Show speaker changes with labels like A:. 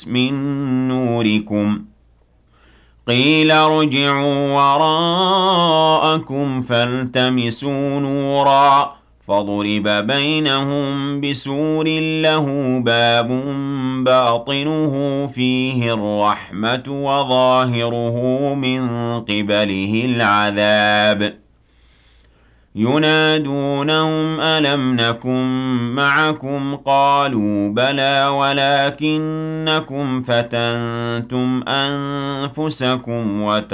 A: مِّن نُّورِكُمْ قِيلَ ارْجِعُوا وَرَاءَكُمْ فَالْتَمِسُوا نُورًا فَضُرِبَ بَيْنَهُم بِسُورٍ لَّهُ بَابٌ بَاطِنُهُ فِيهِ الرَّحْمَةُ وَظَاهِرُهُ مِن قِبَلِهِ الْعَذَابُ يُنَادُونَهُمْ أَلَمْ نَكُن مَّعَكُمْ ۖ قَالُوا بَلَىٰ وَلَٰكِنَّكُمْ فَتَنتُمْ أَنفُسَكُمْ